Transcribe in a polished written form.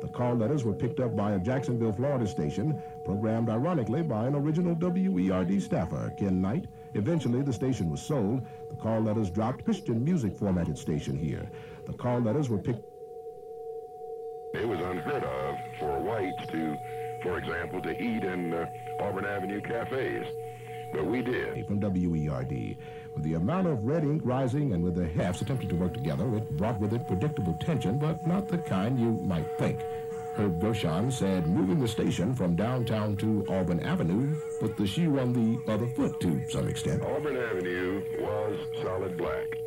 The call letters were picked up by a Jacksonville, Florida station, programmed ironically by an original WERD staffer, Ken Knight. Eventually, the station was sold. The call letters dropped. Christian music formatted station here. The call letters were picked. It was unheard of for whites to, for example, to eat in Auburn Avenue cafes. But we did. From WERD. With the amount of red ink rising and with the hefts attempting to work together, it brought with it predictable tension, but not the kind you might think. Herb Gershon said moving the station from downtown to Auburn Avenue put the shoe on the other foot to some extent. Auburn Avenue was solid black.